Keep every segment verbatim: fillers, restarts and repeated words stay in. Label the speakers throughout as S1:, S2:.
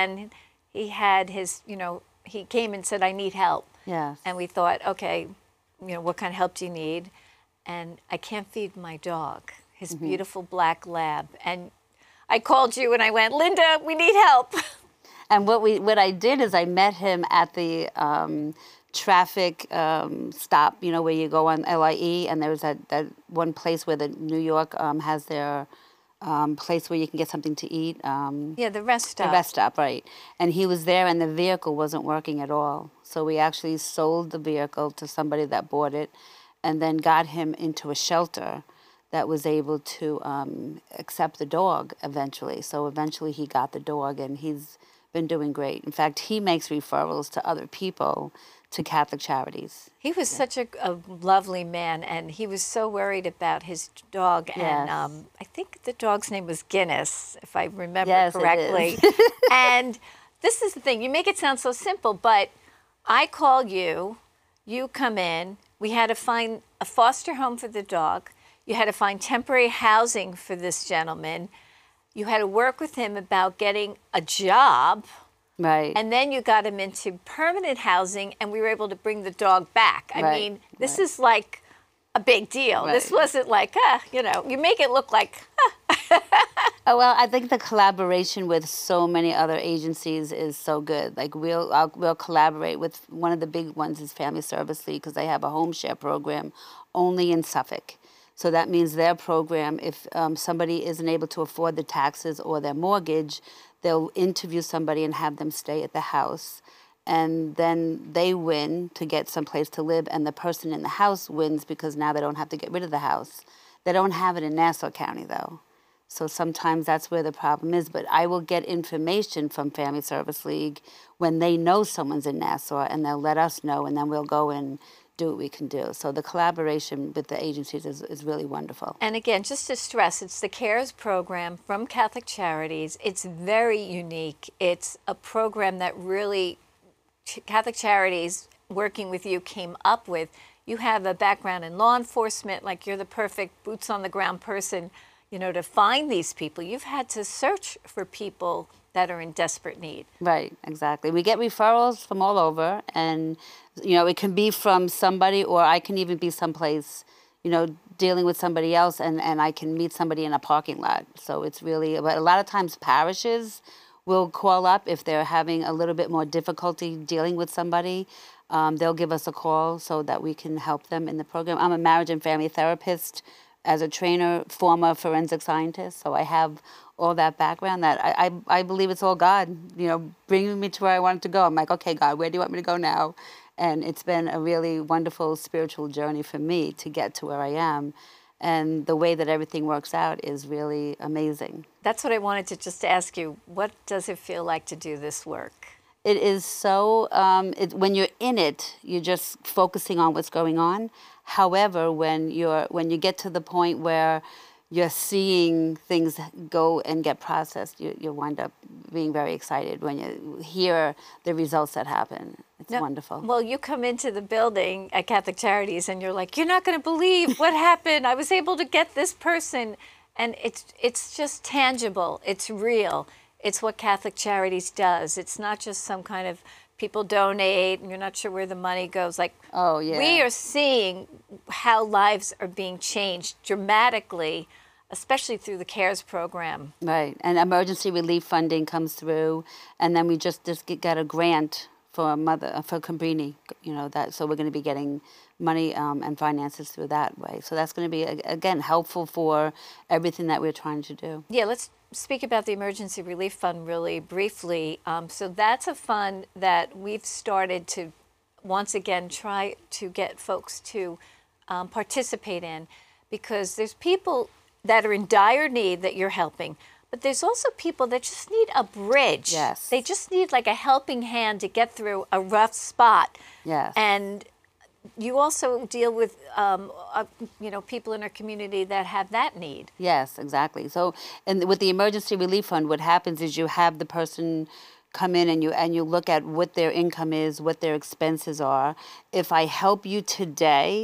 S1: and he had his, you know, he came and said, I need help.
S2: Yes.
S1: And we thought, okay, you know, what kind of help do you need? And I can't feed my dog, his mm-hmm. beautiful black lab. And I called you and I went, Linda, we need help.
S2: And what we what I did is I met him at the um, traffic um, stop, you know, where you go on L I E, and there was that, that one place where the New York um, has their um, place where you can get something to eat. Um,
S1: yeah, the rest stop.
S2: The rest stop, right. And he was there, and the vehicle wasn't working at all. So we actually sold the vehicle to somebody that bought it, and then got him into a shelter that was able to um, accept the dog eventually. So eventually he got the dog, and he's been doing great. In fact, he makes referrals to other people to Catholic Charities.
S1: He was yeah. such a, a lovely man, and he was so worried about his dog.
S2: Yes.
S1: And um, I think the dog's name was Guinness, if I remember
S2: yes,
S1: correctly.
S2: It is.
S1: And this is the thing, you make it sound so simple, but I call you, you come in, we had to find a foster home for the dog, you had to find temporary housing for this gentleman, you had to work with him about getting a job.
S2: Right.
S1: And then you got him into permanent housing, and we were able to bring the dog back. I
S2: right.
S1: mean, this
S2: right.
S1: is like a big deal.
S2: Right.
S1: This wasn't like, ah, you know, you make it look like, ah.
S2: Oh, well, I think the collaboration with so many other agencies is so good. Like, we'll, I'll, we'll collaborate with, one of the big ones is Family Service League, because they have a home share program only in Suffolk. So that means their program, if um, somebody isn't able to afford the taxes or their mortgage, they'll interview somebody and have them stay at the house. And then they win to get someplace to live, and the person in the house wins because now they don't have to get rid of the house. They don't have it in Nassau County, though. So sometimes that's where the problem is. But I will get information from Family Service League when they know someone's in Nassau, and they'll let us know, and then we'll go and do what we can do. So the collaboration with the agencies is, is really wonderful.
S1: And again, just to stress, it's the CARES program from Catholic Charities. It's very unique. It's a program that really Catholic Charities, working with you, came up with. You have a background in law enforcement, like you're the perfect boots on the ground person, you know, to find these people. You've had to search for people that are in desperate need.
S2: Right, exactly. We get referrals from all over, and, you know, it can be from somebody, or I can even be someplace, you know, dealing with somebody else, and, and I can meet somebody in a parking lot. So it's really, but a lot of times parishes will call up if they're having a little bit more difficulty dealing with somebody. Um, they'll give us a call so that we can help them in the program. I'm a marriage and family therapist as a trainer, former forensic scientist, so I have all that background that I, I, I believe it's all God, you know, bringing me to where I wanted to go. I'm like, okay, God, where do you want me to go now? And it's been a really wonderful spiritual journey for me to get to where I am. And the way that everything works out is really amazing.
S1: That's what I wanted to just ask you. What does it feel like to do this work?
S2: It is so, um, it, when you're in it, you're just focusing on what's going on. However, when you're when you get to the point where you're seeing things go and get processed, you, you wind up being very excited when you hear the results that happen. It's
S1: no,
S2: wonderful.
S1: Well, you come into the building at Catholic Charities and you're like, you're not going to believe what happened. I was able to get this person. And it's it's just tangible. It's real. It's what Catholic Charities does. It's not just some kind of people donate and you're not sure where the money goes. Like,
S2: oh, yeah.
S1: We are seeing how lives are being changed dramatically, especially through the CARES program.
S2: Right, and emergency relief funding comes through, and then we just, just get, got a grant for a mother, for Cabrini, you know, that, so we're going to be getting money um, and finances through that way. So that's going to be, again, helpful for everything that we're trying to do.
S1: Yeah, let's speak about the Emergency Relief Fund really briefly. Um, so that's a fund that we've started to, once again, try to get folks to um, participate in, because there's people that are in dire need that you're helping, but there's also people that just need a bridge.
S2: Yes.
S1: They just need like a helping hand to get through a rough spot.
S2: Yes.
S1: And you also deal with, um, uh, you know, people in our community that have that need.
S2: Yes, exactly. So, and with the Emergency Relief Fund, what happens is you have the person come in and you and you look at what their income is, what their expenses are. If I help you today,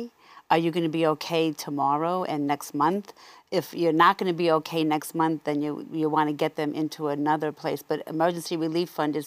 S2: are you going to be okay tomorrow and next month? If you're not going to be okay next month, then you you want to get them into another place. But emergency relief fund is